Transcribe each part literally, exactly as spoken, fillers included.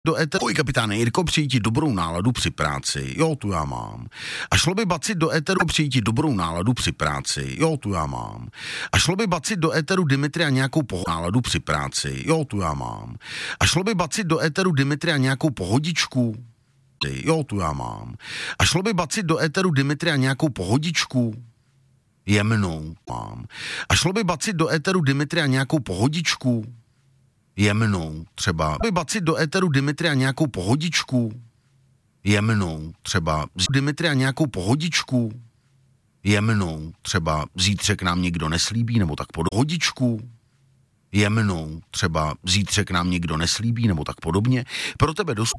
Do éteru. Oj, kapitáne Jirko, přijít dobrou náladu při práci. Jo, tu já mám. A šlo by bacit do éteru přijít dobrou náladu při práci. Jo, tu já mám. A šlo by bacit do éteru Dimitria nějakou poho- náladu při práci. Jo, tu já mám. A šlo by bacit do éteru Dimitria nějakou pohodičku. Jo, tu já mám. A šlo by bacit do éteru Dimitria nějakou pohodičku. Jemnou mám. A šlo by bacit do éteru Dimitria nějakou pohodičku. Jemnou třeba. By bacit do éteru Dimitria nějakou pohodičku. Jemnou třeba. Dimitria nějakou pohodičku. Jemnou třeba. Zítřek nám někdo neslíbí, nebo tak pod hodičku. Jemnou třeba. Zítřek nám někdo neslíbí, nebo tak podobně. Pro tebe dost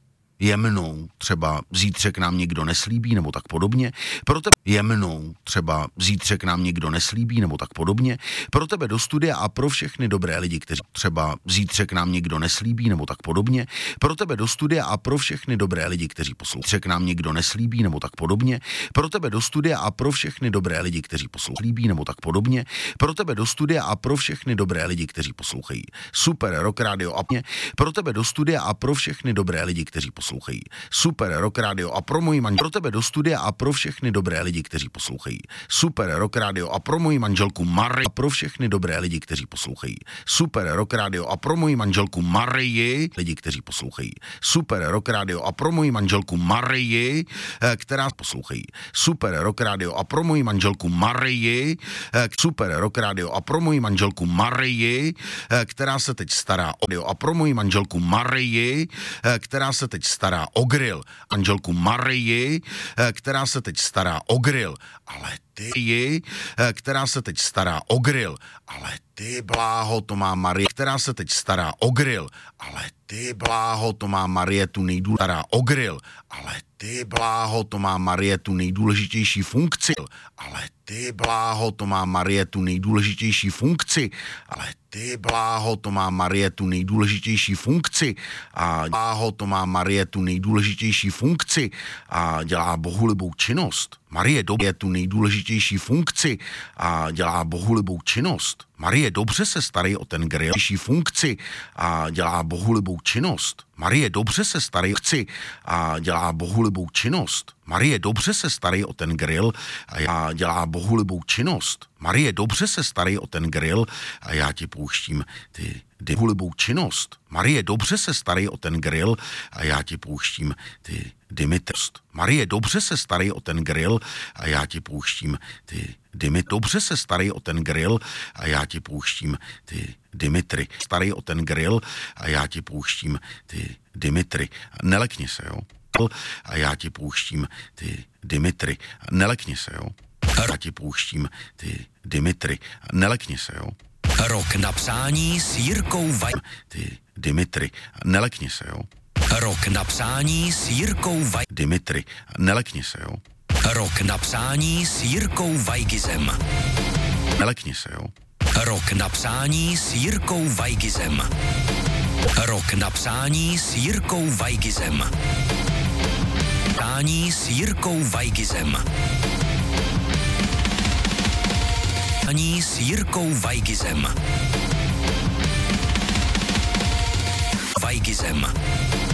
jemnou třeba. Zítřek nám někdo neslíbí, nebo tak podobně. Pro tebe jemnou třeba. Zítřek nám někdo neslíbí, nebo tak podobně. Pro tebe do studia a pro všechny dobré lidi, kteří třeba zítřek nám někdo neslíbí, nebo tak podobně. Pro tebe do studia a pro všechny dobré lidi, kteří poslouchají. Zítřek nám někdo neslíbí, nebo tak podobně. Pro tebe do studia a pro všechny dobré lidi, kteří poslouchají, nebo tak podobně. Pro tebe do studia a pro všechny dobré lidi, kteří poslouchají. Super Rock Radio a mě. Pro tebe do studia a pro všechny dobré lidi, kteří poslouchají. Super Rock Radio a pro moji manželku. Pro tebe do studia a pro všechny dobré lidi, kteří poslouchají. Super Rock Radio a pro moji manželku Marii. A pro všechny dobré lidi, kteří poslouchají. Super Rock Radio a pro moji manželku Marii. Lidi, kteří poslouchají. Super Rock Radio a pro moji manželku Marii, která poslouchají. Super Rock Radio a pro moji manželku Marii. Super Rock Radio a pro moji manželku Marii, která se teď stará o a pro moji manželku Marii, která se teď stará o grill. Manželku Marii, která se teď stará o grill. Ale ty, která se teď stará o grill. Ale ty bláho, to má Marie, která se teď stará o grill. Ale ty bláho, to má Marie tu nejdůležitější o grill. Ale ty bláho, to má Marie tu nejdůležitější funkci. Ale ty bláho, to má Marie tu nejdůležitější funkci. Ale ty bláho, to má Marie tu nejdůležitější funkci. A bláho, to má Marie tu nejdůležitější funkci. A dělá bohulibou činnost. Marie dobře je tu nejdůležitější funkci a dělá bohulibou činnost. Marie dobře se starají o ten grill, funkci a dělá bohulibou činnost. Marie dobře se starají a dělá bohulibou činnost. Marie dobře se starají o ten grill a dělá bohulibou činnost. Marie dobře se starají o ten grill a já ti pouštím ty bohulibou činnost. Marie dobře se starají o ten grill a já ti pouštím ty Dimitrost. Marie dobře se starají o ten grill a já ti pouštím ty Dimit. Dobře se starají o ten grill a já ti pouštím ty Dimitry. Starají o ten grill a já ti pouštím ty Dimitry. Nelekni se, jo. A já ti pouštím ty Dimitry. Nelekni se, jo. Já ti pouštím ty Dimitry. Nelekni se, jo. Rok na přání s Jirkou Vaj... Ty Dimitry. Nelekni se, jo. Rok na přání s Jirkou Vaj... Dimitry. Nelekni se, jo. Rok na přání s Jirkou Vajgizem. Nelekni se, jo. Rok na přání s Jirkou Vajgizem. Rok na přání s Jirkou Vajgizem. Přání s Jirkou Vajgizem. Přání s Jirkou Vajgizem. Vajgizem.